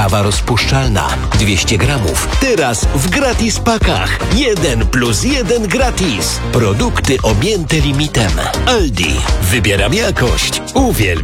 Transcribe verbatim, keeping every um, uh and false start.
Kawa rozpuszczalna dwieście gramów. Teraz w gratis pakach. Jeden plus jeden gratis. Produkty objęte limitem. Aldi. Wybieram jakość. Uwielbiam.